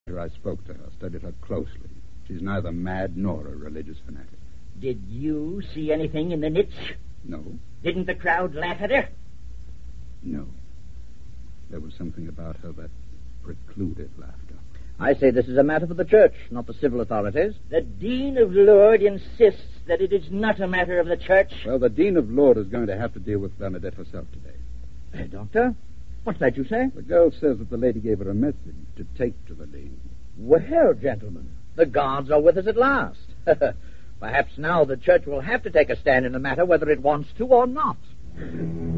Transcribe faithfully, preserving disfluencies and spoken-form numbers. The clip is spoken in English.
I spoke to her, studied her closely. She's neither mad nor a religious fanatic. Did you see anything in the niche? No. Didn't the crowd laugh at her? No. There was something about her that precluded laughter. I say this is a matter for the church, not the civil authorities. The Dean of Lourdes insists that it is not a matter of the church. Well, the Dean of Lourdes is going to have to deal with Bernadette herself today. Hey, Doctor, what's that you say? The girl says that the lady gave her a message to take to the Dean. Well, gentlemen, the gods are with us at last. Perhaps now the church will have to take a stand in the matter whether it wants to or not.